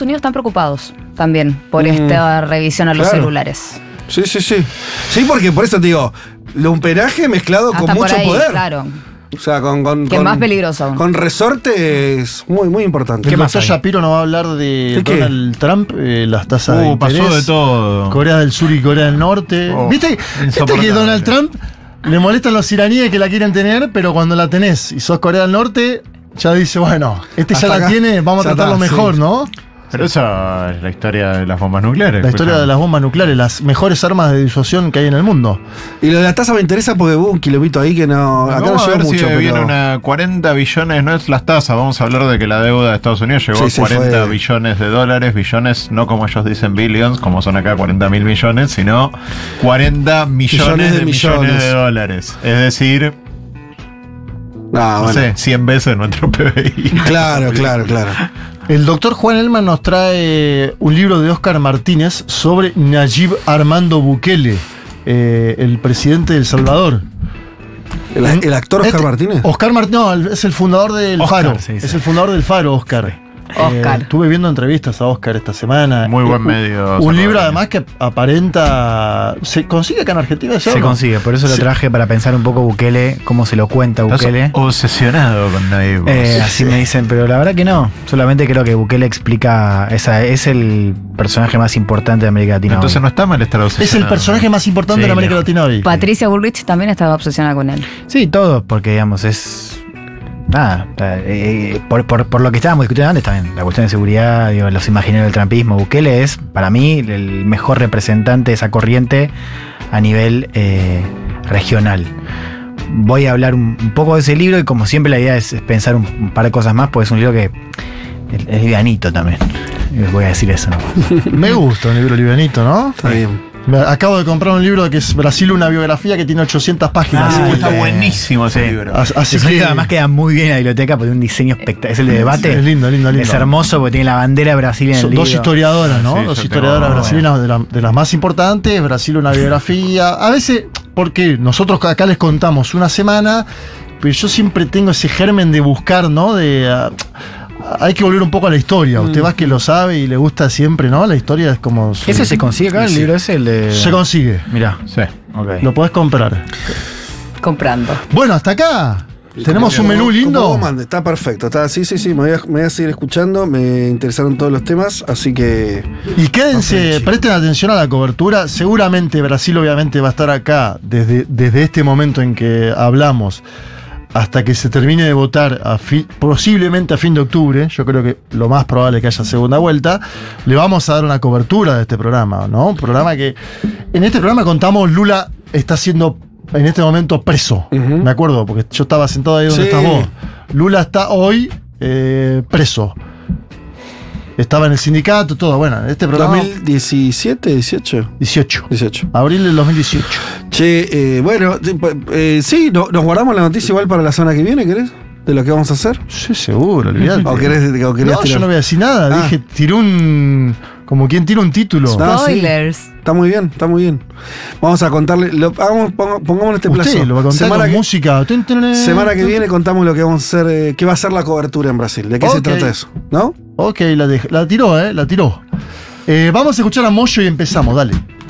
Estados Unidos están preocupados también por esta revisión a los celulares. Sí. Sí, porque por eso te digo, lumperaje mezclado Hasta con mucho por ahí, poder. claro. O sea, Que es más peligroso. Con resorte es muy, muy importante. ¿Qué más? Shapiro nos va a hablar de Donald Trump, las tasas de interés. Pasó de todo. Corea del Sur y Corea del Norte. ¿Viste que Donald Trump le molestan los iraníes que la quieren tener, pero cuando la tenés y sos Corea del Norte, ya dice, bueno, ya la tiene, vamos a tratarlo mejor, ¿no? Pero esa es la historia de las bombas nucleares. La historia de las bombas nucleares, las mejores armas de disuasión que hay en el mundo. Y lo de la tasa me interesa porque hubo un kilómetro ahí que no. Acá vamos no a llegó ver mucho. si viene una 40 billones, no es las tasas, vamos a hablar de que la deuda de Estados Unidos llegó a 40 billones de dólares, billones, no como ellos dicen billions, como son acá 40.000 millones, sino 40 millones de millones de dólares. Es decir, no sé, 100 veces nuestro PBI. Claro. El doctor Juan Elman nos trae un libro de Óscar Martínez sobre Nayib Armando Bukele, el presidente de El Salvador. ¿El actor Óscar Martínez? Óscar Martínez, no, es el fundador del Faro. Sí. Es el fundador del Faro, Óscar. Óscar. Estuve viendo entrevistas a Óscar esta semana. Muy buen medio. Un libro además que aparenta... ¿Se consigue acá en Argentina? Se consigue, por eso lo traje para pensar un poco Bukele, cómo se lo cuenta Bukele. Estás obsesionado con Nayib. Así me dicen, pero la verdad que no. Solamente creo que Bukele explica... es el personaje más importante de América Latina. Entonces hoy. no está mal estar obsesionado. Es el personaje más importante de América Latina hoy. Patricia Bullrich también estaba obsesionada con él. Sí, todo, porque digamos, es... Nada, por lo que estábamos discutiendo antes también, la cuestión de seguridad, digo, los imaginarios del trumpismo. Bukele es, para mí, el mejor representante de esa corriente a nivel regional. Voy a hablar un poco de ese libro y como siempre la idea es pensar un par de cosas más, porque es un libro que es livianito también. Voy a decir eso, ¿no? Me gusta un libro livianito, ¿no? Está bien. Acabo de comprar un libro que es Brasil, una biografía que tiene 800 páginas. Está buenísimo ese libro. Así es un libro además queda muy bien en la biblioteca porque tiene un diseño espectacular. Es el de debate. Es lindo. Es hermoso porque tiene la bandera de Brasil en el libro. Dos historiadoras, ¿no? Sí, dos historiadoras brasileñas de las más importantes. Brasil, una biografía. A veces, porque nosotros acá les contamos una semana, pero yo siempre tengo ese germen de buscar, ¿no? Hay que volver un poco a la historia. Usted va que lo sabe y le gusta siempre, ¿no? La historia es como... ¿Ese se consigue acá? ¿El libro ese? El de... Se consigue. Mirá. Sí. Okay. Lo podés comprar. Comprando. Bueno, hasta acá. Tenemos un menú lindo. Está perfecto. Sí. Me voy a seguir escuchando. Me interesaron todos los temas, así que... Y quédense, presten atención a la cobertura. Seguramente Brasil obviamente va a estar acá desde este momento en que hablamos hasta que se termine de votar posiblemente a fin de octubre. Yo creo que lo más probable es que haya segunda vuelta. Le vamos a dar una cobertura de este programa, ¿no? Un programa que... En este programa contamos, Lula está siendo en este momento preso. Me acuerdo, porque yo estaba sentado ahí donde estás vos. Lula está hoy preso. Estaba en el sindicato, todo. Bueno, este programa... 2017, 18. 18. Abril del 2018. Che, bueno, sí, nos guardamos la noticia igual para la semana que viene, ¿querés? ¿De lo que vamos a hacer? Sí, seguro, olvidate. ¿O querés no, tirar? yo no voy a decir nada. Dije, tiró un... Como quien tira un título. Spoilers. Sí. Está muy bien. Vamos a contarle. Pongamos este plazo. Usted lo va a contar con música. Semana que viene contamos lo que vamos a hacer. ¿Qué va a ser la cobertura en Brasil? ¿De qué se trata eso? ¿No? Ok, la tiró, la tiró. Vamos a escuchar a Moyo y empezamos, dale.